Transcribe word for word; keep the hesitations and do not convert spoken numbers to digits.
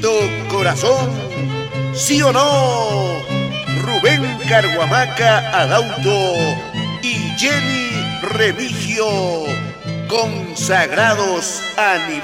Tu corazón, ¿sí o no? Rubén Carguamaca Adauto y Jenny Remigio, consagrados a nivel